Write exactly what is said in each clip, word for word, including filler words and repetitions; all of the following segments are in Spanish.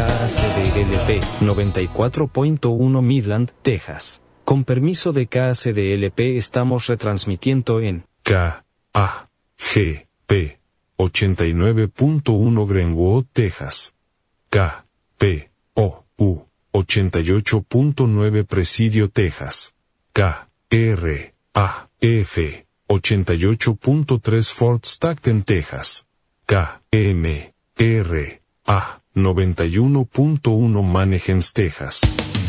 K A C D L P noventa y cuatro punto uno Midland, Texas. Con permiso de K A C D L P estamos retransmitiendo en K A G P ochenta y nueve punto uno Greenwood, Texas. K P O U ochenta y ocho punto nueve Presidio, Texas. K R A F ochenta y ocho punto tres Fort Stockton, Texas. K M R A noventa y uno punto uno Manheim, Texas.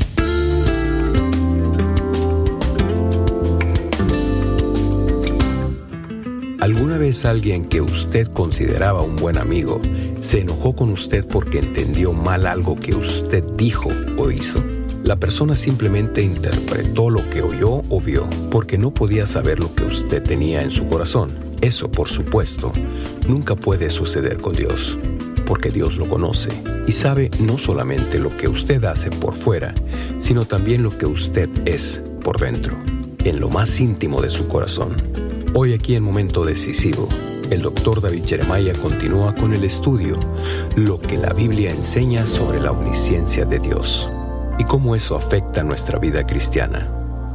¿Alguna vez alguien que usted consideraba un buen amigo se enojó con usted porque entendió mal algo que usted dijo o hizo? La persona simplemente interpretó lo que oyó o vio, porque no podía saber lo que usted tenía en su corazón. Eso, por supuesto, nunca puede suceder con Dios, porque Dios lo conoce y sabe no solamente lo que usted hace por fuera, sino también lo que usted es por dentro, en lo más íntimo de su corazón. Hoy aquí en Momento Decisivo, el doctor David Jeremiah continúa con el estudio, lo que la Biblia enseña sobre la omnisciencia de Dios y cómo eso afecta nuestra vida cristiana.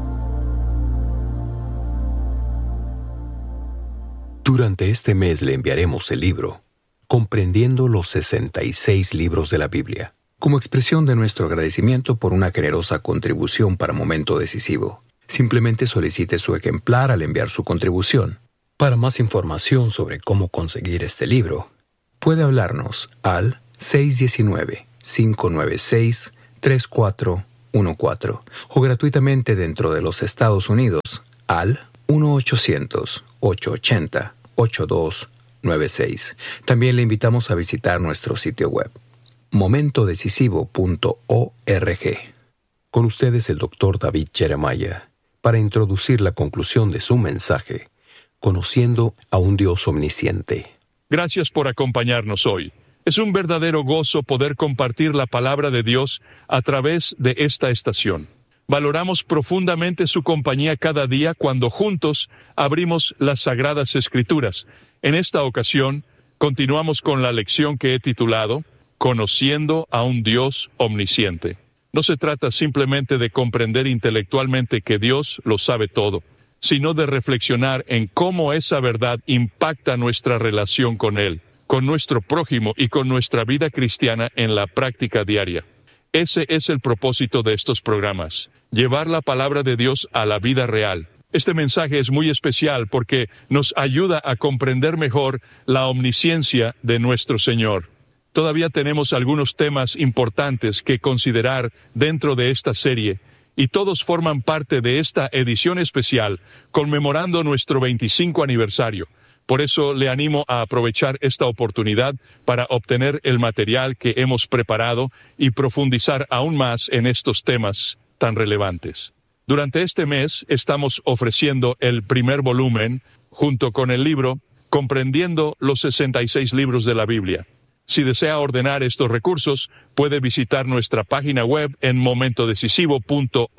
Durante este mes le enviaremos el libro Comprendiendo los sesenta y seis libros de la Biblia, como expresión de nuestro agradecimiento por una generosa contribución para Momento Decisivo. Simplemente solicite su ejemplar al enviar su contribución. Para más información sobre cómo conseguir este libro, puede hablarnos al seis uno nueve, cinco nueve seis, tres cuatro uno cuatro o gratuitamente dentro de los Estados Unidos al uno ochocientos, ochocientos ochenta, ochenta y dos noventa y seis. También le invitamos a visitar nuestro sitio web, momento decisivo punto org. Con ustedes el doctor David Jeremiah, para introducir la conclusión de su mensaje, Conociendo a un Dios omnisciente. Gracias por acompañarnos hoy. Es un verdadero gozo poder compartir la palabra de Dios a través de esta estación. Valoramos profundamente su compañía cada día cuando juntos abrimos las Sagradas Escrituras. En esta ocasión, continuamos con la lección que he titulado Conociendo a un Dios omnisciente. No se trata simplemente de comprender intelectualmente que Dios lo sabe todo, sino de reflexionar en cómo esa verdad impacta nuestra relación con Él, con nuestro prójimo y con nuestra vida cristiana en la práctica diaria. Ese es el propósito de estos programas, llevar la palabra de Dios a la vida real. Este mensaje es muy especial porque nos ayuda a comprender mejor la omnisciencia de nuestro Señor. Todavía tenemos algunos temas importantes que considerar dentro de esta serie, y todos forman parte de esta edición especial conmemorando nuestro veinticinco aniversario. Por eso le animo a aprovechar esta oportunidad para obtener el material que hemos preparado y profundizar aún más en estos temas tan relevantes. Durante este mes estamos ofreciendo el primer volumen junto con el libro Comprendiendo los sesenta y seis libros de la Biblia. Si desea ordenar estos recursos, puede visitar nuestra página web en momento decisivo punto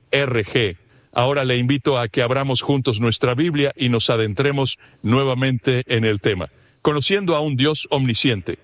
org. Ahora le invito a que abramos juntos nuestra Biblia y nos adentremos nuevamente en el tema. Conociendo a un Dios omnisciente.